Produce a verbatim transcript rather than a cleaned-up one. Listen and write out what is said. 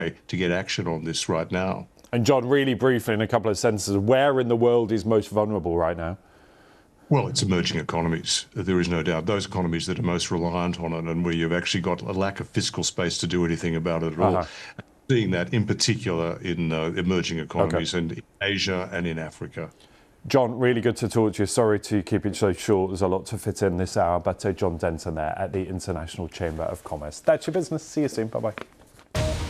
to get action on this right now. And John, really briefly, in a couple of sentences, where in the world is most vulnerable right now? Well, it's emerging economies. There is no doubt. Those economies that are most reliant on it and where you've actually got a lack of fiscal space to do anything about it at all. Uh-huh. Seeing that in particular in uh, emerging economies, okay, and in Asia and in Africa. John, really good to talk to you. Sorry to keep it so short. There's a lot to fit in this hour. But uh, John Denton there at the International Chamber of Commerce. That's your business. See you soon. Bye-bye.